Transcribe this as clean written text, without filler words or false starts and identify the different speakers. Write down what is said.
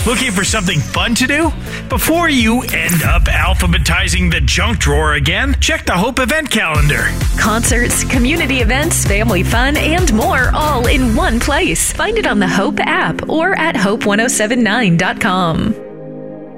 Speaker 1: Looking for something fun to do? Before you end up alphabetizing the junk drawer again, check the Hope event calendar.
Speaker 2: Concerts, community events, family fun, and more all in one place. Find it on the Hope app or at hope1079.com.